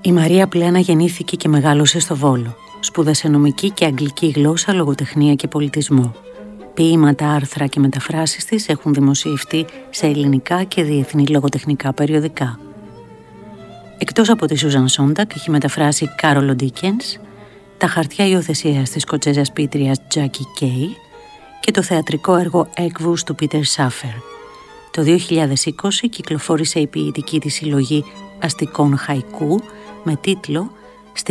Η Μαρία Πλένα γεννήθηκε και μεγάλωσε στο Βόλο. Σπούδασε νομική και αγγλική γλώσσα, λογοτεχνία και πολιτισμό. Ποίηματα, άρθρα και μεταφράσεις της έχουν δημοσιευτεί σε ελληνικά και διεθνή λογοτεχνικά περιοδικά. Εκτός από τη Σούζαν Σόντακ, έχει μεταφράσει Κάρολο Ντίκενς, τα χαρτιά υιοθεσίας της Σκοτσέζας ποιήτριας Τζάκι Κέι και το θεατρικό έργο Έκβους του Πίτερ Σάφερ. Το 2020 κυκλοφόρησε η ποιητική της συλλογή αστικών χαϊκού με τίτλο